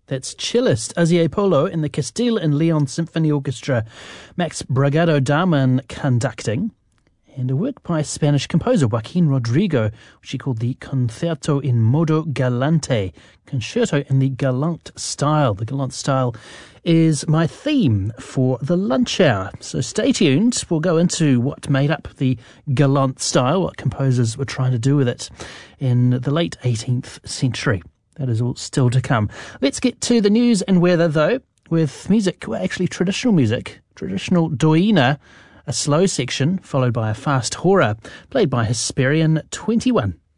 That's cellist Azier Polo in the Castile and Leon Symphony Orchestra, Max Bragado Daman conducting, and a work by Spanish composer Joaquin Rodrigo, which he called the Concerto in Modo Galante, concerto in the galant style. The galant style is my theme for the lunch hour. So stay tuned. We'll go into what made up the galant style, what composers were trying to do with it in the late 18th century. That is all still to come. Let's get to the news and weather, though, with music, well, actually traditional music, traditional doina, a slow section followed by a fast hora, played by Hesperian 21.